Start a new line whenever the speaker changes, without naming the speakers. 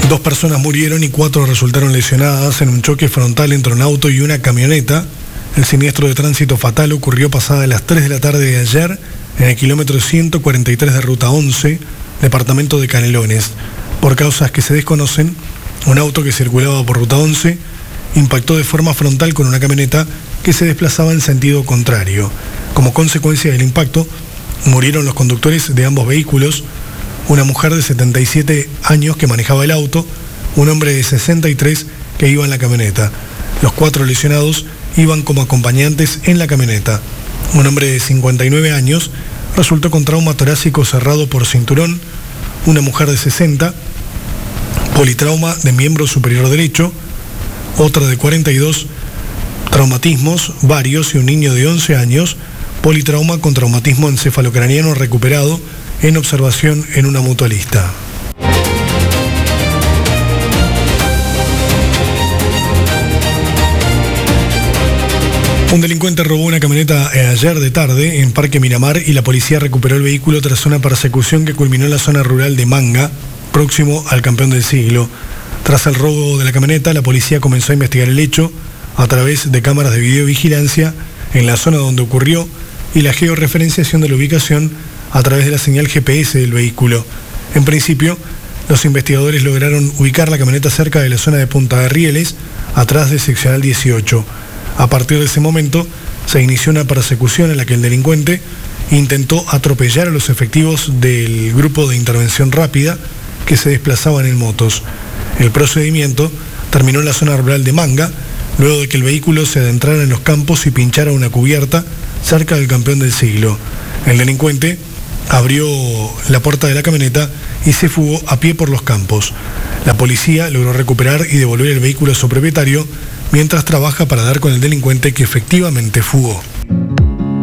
2 personas murieron y 4 resultaron lesionadas en un choque frontal entre un auto y una camioneta. El siniestro de tránsito fatal ocurrió pasada las 3 de la tarde de ayer en el kilómetro 143 de Ruta 11, departamento de Canelones. Por causas que se desconocen, un auto que circulaba por Ruta 11 impactó de forma frontal con una camioneta que se desplazaba en sentido contrario. Como consecuencia del impacto, murieron los conductores de ambos vehículos, una mujer de 77 años que manejaba el auto, un hombre de 63 que iba en la camioneta. Los 4 lesionados iban como acompañantes en la camioneta. Un hombre de 59 años resultó con trauma torácico cerrado por cinturón, una mujer de 60, politrauma de miembro superior derecho, otra de 42, traumatismos varios y un niño de 11 años, politrauma con traumatismo encefalocraniano recuperado en observación en una mutualista. Un delincuente robó una camioneta ayer de tarde en Parque Miramar y la policía recuperó el vehículo tras una persecución que culminó en la zona rural de Manga, próximo al Campeón del Siglo. Tras el robo de la camioneta, la policía comenzó a investigar el hecho a través de cámaras de videovigilancia en la zona donde ocurrió y la georreferenciación de la ubicación a través de la señal GPS del vehículo. En principio, los investigadores lograron ubicar la camioneta cerca de la zona de Punta de Rieles, atrás de seccional 18. A partir de ese momento, se inició una persecución en la que el delincuente intentó atropellar a los efectivos del grupo de intervención rápida que se desplazaban en motos. El procedimiento terminó en la zona rural de Manga, luego de que el vehículo se adentrara en los campos y pinchara una cubierta cerca del Campeón del Siglo. El delincuente abrió la puerta de la camioneta y se fugó a pie por los campos. La policía logró recuperar y devolver el vehículo a su propietario, mientras trabaja para dar con el delincuente que efectivamente fugó.